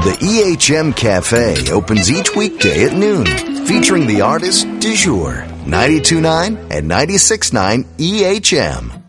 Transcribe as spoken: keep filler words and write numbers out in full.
The E H M Cafe opens each weekday at noon, featuring the artist du jour, ninety-two point nine and ninety-six point nine E H M.